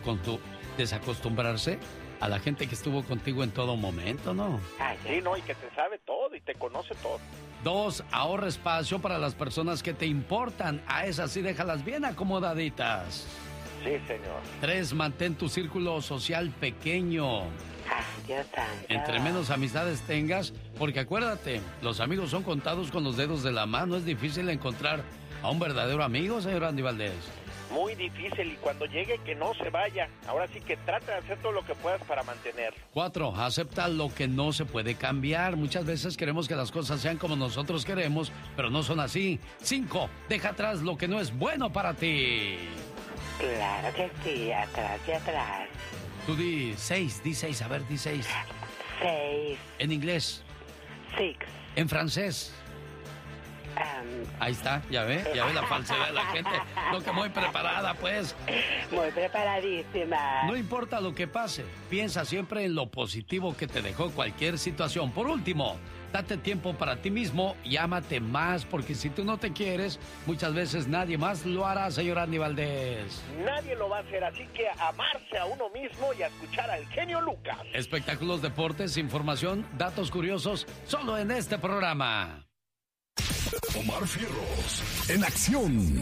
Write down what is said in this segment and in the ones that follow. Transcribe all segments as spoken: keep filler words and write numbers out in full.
desacostum- desacostumbrarse a la gente que estuvo contigo en todo momento, ¿no? Sí, no, y que te sabe todo y te conoce todo. Dos, ahorra espacio para las personas que te importan. A esas sí déjalas bien acomodaditas. Sí, señor. Tres, mantén tu círculo social pequeño. Ah, Dios santo. Entre menos amistades tengas, porque acuérdate, los amigos son contados con los dedos de la mano. Es difícil encontrar a un verdadero amigo, señor Andy Valdés. Muy difícil, y cuando llegue que no se vaya. Ahora sí que trata de hacer todo lo que puedas para mantenerlo. Cuatro, acepta lo que no se puede cambiar. Muchas veces queremos que las cosas sean como nosotros queremos, pero no son así. Cinco, deja atrás lo que no es bueno para ti. Claro que sí, atrás y atrás. Tú di seis, di seis, a ver, di seis. Seis. En inglés. Six. En francés. Um, Ahí está, ya ve, ya ve la falsedad de la gente. No, que muy preparada, pues. Muy preparadísima. No importa lo que pase, piensa siempre en lo positivo que te dejó cualquier situación. Por último, date tiempo para ti mismo y ámate más, porque si tú no te quieres, muchas veces nadie más lo hará, señor Andy Valdés. Nadie lo va a hacer, así que amarse a uno mismo y a escuchar al genio Lucas. Espectáculos, deportes, información, datos curiosos, solo en este programa. Omar Fierros, en acción.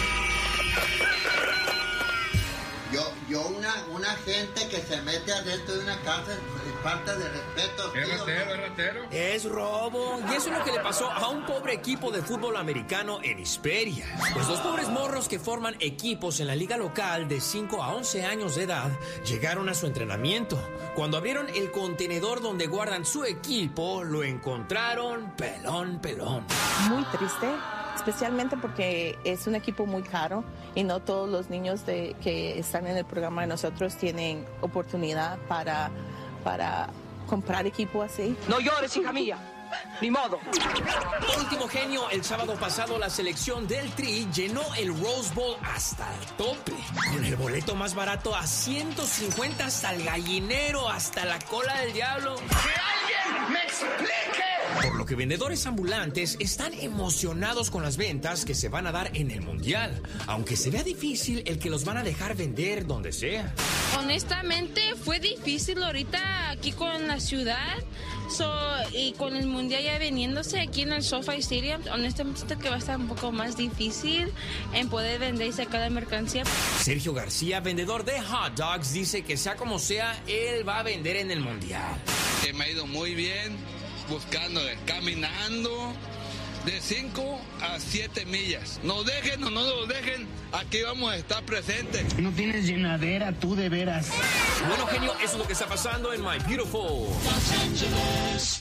Yo, yo una, una gente que se mete adentro de una casa es falta de respeto. ¿Es ratero, es ratero? Es robo. Y eso es lo que le pasó a un pobre equipo de fútbol americano en Hesperia. Pues los pobres morros que forman equipos en la liga local de cinco a once años de edad llegaron a su entrenamiento. Cuando abrieron el contenedor donde guardan su equipo, lo encontraron pelón, pelón. Muy triste, especialmente porque es un equipo muy caro y no todos los niños de, que están en el programa de nosotros tienen oportunidad para, para comprar equipo así. No llores, hija mía. Ni modo. Por último, genio, el sábado pasado la selección del Tri llenó el Rose Bowl hasta el tope. Con el boleto más barato a ciento cincuenta hasta el gallinero, hasta la cola del diablo. ¡Que alguien me explique! Por lo que vendedores ambulantes están emocionados con las ventas que se van a dar en el Mundial, aunque se vea difícil el que los van a dejar vender donde sea. Honestamente fue difícil ahorita aquí con la ciudad, so, y con el Mundial ya veniéndose aquí en el SoFi Stadium. Honestamente siento que va a estar un poco más difícil en poder vender y sacar la mercancía. Sergio García, vendedor de hot dogs, dice que sea como sea, él va a vender en el Mundial. Que me ha ido muy bien, buscando, caminando de cinco a siete millas. Nos dejen o no nos dejen, aquí vamos a estar presentes. No tienes llenadera, tú de veras. Bueno, genio, eso es lo que está pasando en My Beautiful Los Angeles.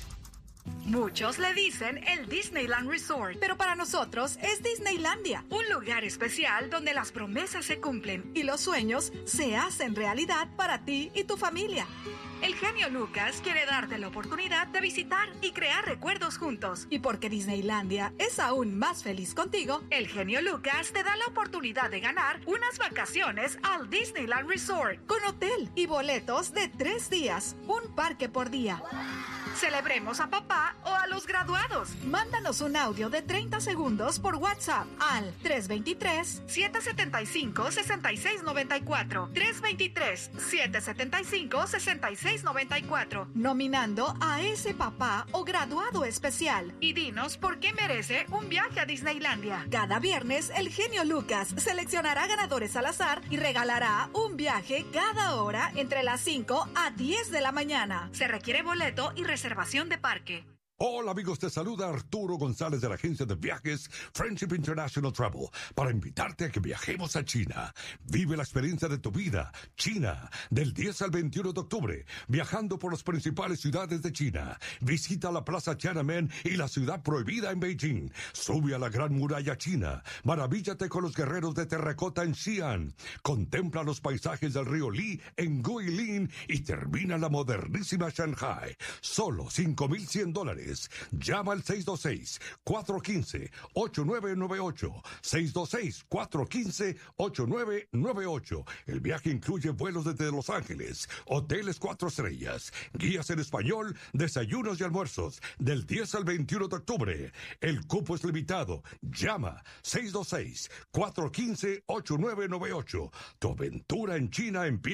Muchos le dicen el Disneyland Resort, pero para nosotros es Disneylandia, un lugar especial donde las promesas se cumplen y los sueños se hacen realidad para ti y tu familia. El genio Lucas quiere darte la oportunidad de visitar y crear recuerdos juntos. Y porque Disneylandia es aún más feliz contigo, el genio Lucas te da la oportunidad de ganar unas vacaciones al Disneyland Resort con hotel y boletos de tres días, un parque por día. Celebremos a papá o a los graduados. Mándanos un audio de treinta segundos por WhatsApp al tres dos tres, siete siete cinco, seis seis nueve cuatro. tres dos tres, siete siete cinco, seis seis nueve cuatro. Nominando a ese papá o graduado especial. Y dinos por qué merece un viaje a Disneylandia. Cada viernes, el genio Lucas seleccionará ganadores al azar y regalará un viaje cada hora entre las cinco a diez de la mañana. Se requiere boleto y reservación de parque. Hola amigos, te saluda Arturo González de la agencia de viajes Friendship International Travel para invitarte a que viajemos a China. Vive la experiencia de tu vida, China, del diez al veintiuno de octubre, viajando por las principales ciudades de China. Visita la Plaza Tiananmen y la ciudad prohibida en Beijing. Sube a la Gran Muralla China. Maravíllate con los guerreros de terracota en Xi'an. Contempla los paisajes del río Li en Guilin y termina la modernísima Shanghai. Solo cinco mil cien dólares. Llama al seis dos seis, cuatro uno cinco, ocho nueve nueve ocho. seis dos seis, cuatro uno cinco, ocho nueve nueve ocho. El viaje incluye vuelos desde Los Ángeles, hoteles cuatro estrellas, guías en español, desayunos y almuerzos, del diez al veintiuno de octubre. El cupo es limitado. Llama seis dos seis, cuatro uno cinco, ocho nueve nueve ocho. Tu aventura en China empieza.